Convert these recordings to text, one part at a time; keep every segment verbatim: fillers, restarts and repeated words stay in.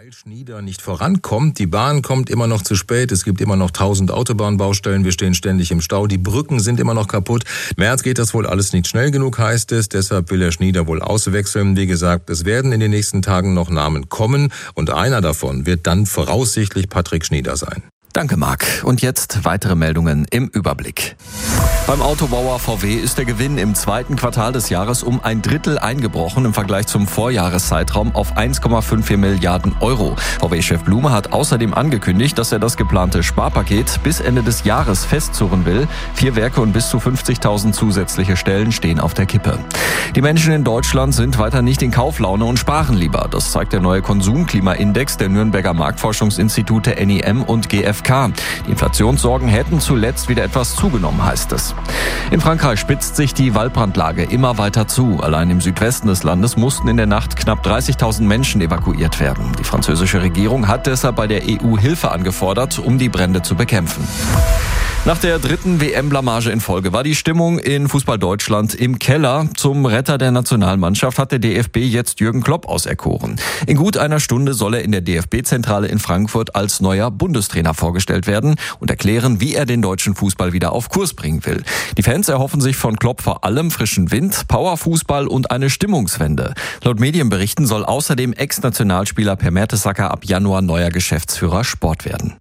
Weil Schnieder nicht vorankommt, die Bahn kommt immer noch zu spät, es gibt immer noch tausend Autobahnbaustellen, wir stehen ständig im Stau, die Brücken sind immer noch kaputt. März geht das wohl alles nicht schnell genug, heißt es, deshalb will Herr Schnieder wohl auswechseln. Wie gesagt, es werden in den nächsten Tagen noch Namen kommen und einer davon wird dann voraussichtlich Patrick Schnieder sein. Danke, Marc. Und jetzt weitere Meldungen im Überblick. Beim Autobauer V W ist der Gewinn im zweiten Quartal des Jahres um ein Drittel eingebrochen im Vergleich zum Vorjahreszeitraum auf eins Komma fünfundvierzig Milliarden Euro. V W-Chef Blume hat außerdem angekündigt, dass er das geplante Sparpaket bis Ende des Jahres festzurren will. Vier Werke und bis zu fünfzigtausend zusätzliche Stellen stehen auf der Kippe. Die Menschen in Deutschland sind weiter nicht in Kauflaune und sparen lieber. Das zeigt der neue Konsumklimaindex der Nürnberger Marktforschungsinstitute N I M und G F K. Die Inflationssorgen hätten zuletzt wieder etwas zugenommen, heißt es. In Frankreich spitzt sich die Waldbrandlage immer weiter zu. Allein im Südwesten des Landes mussten in der Nacht knapp dreißigtausend Menschen evakuiert werden. Die französische Regierung hat deshalb bei der E U Hilfe angefordert, um die Brände zu bekämpfen. Nach der dritten W M-Blamage in Folge war die Stimmung in Fußball Deutschland im Keller. Zum Retter der Nationalmannschaft hat der D F B jetzt Jürgen Klopp auserkoren. In gut einer Stunde soll er in der D F B-Zentrale in Frankfurt als neuer Bundestrainer vorgestellt werden und erklären, wie er den deutschen Fußball wieder auf Kurs bringen will. Die Fans erhoffen sich von Klopp vor allem frischen Wind, Powerfußball und eine Stimmungswende. Laut Medienberichten soll außerdem Ex-Nationalspieler Per Mertesacker ab Januar neuer Geschäftsführer Sport werden.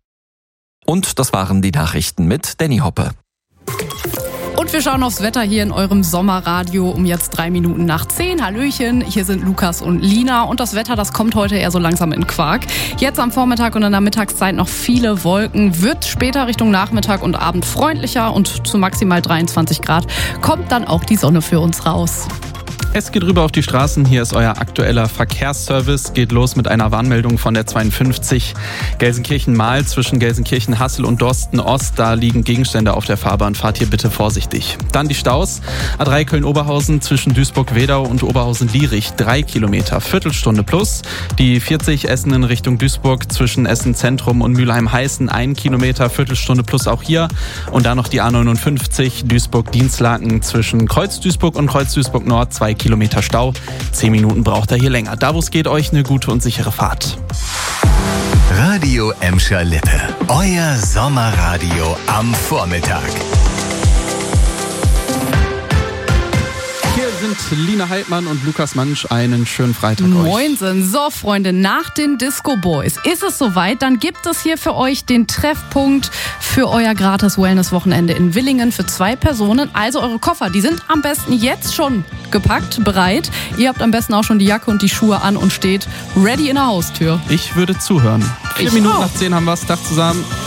Und das waren die Nachrichten mit Danny Hoppe. Und wir schauen aufs Wetter hier in eurem Sommerradio um jetzt drei Minuten nach zehn. Hallöchen, hier sind Lukas und Lina. Und das Wetter, das kommt heute eher so langsam in Quark. Jetzt am Vormittag und in der Mittagszeit noch viele Wolken. Wird später Richtung Nachmittag und Abend freundlicher und zu maximal dreiundzwanzig Grad kommt dann auch die Sonne für uns raus. Es geht rüber auf die Straßen. Hier ist euer aktueller Verkehrsservice. Geht los mit einer Warnmeldung von der zweiundfünfzig Gelsenkirchen-Mahl zwischen Gelsenkirchen-Hassel und Dorsten-Ost. Da liegen Gegenstände auf der Fahrbahn. Fahrt hier bitte vorsichtig. Dann die Staus. A drei Köln-Oberhausen zwischen Duisburg-Wedau und Oberhausen-Lierich. Drei Kilometer, Viertelstunde plus. Die vierzig Essen in Richtung Duisburg zwischen Essen-Zentrum und Mülheim-Heißen. Ein Kilometer, Viertelstunde plus auch hier. Und dann noch die A neunundfünfzig Duisburg-Dienstlaken zwischen Kreuz-Duisburg und Kreuz-Duisburg-Nord. Zwei Kilometer Stau. Zehn Minuten braucht er hier länger. Da, wo es geht, euch eine gute und sichere Fahrt. Radio Emscher Lippe. Euer Sommerradio am Vormittag. Sind Lina Heidmann und Lukas Mansch. Einen schönen Freitag euch. Moinsen. So, Freunde, nach den Disco Boys ist es soweit. Dann gibt es hier für euch den Treffpunkt für euer gratis Wellness-Wochenende in Willingen für zwei Personen. Also eure Koffer, die sind am besten jetzt schon gepackt, bereit. Ihr habt am besten auch schon die Jacke und die Schuhe an und steht ready in der Haustür. Ich würde zuhören. Vier Ich Minuten auch. nach zehn haben wir es. Tag zusammen.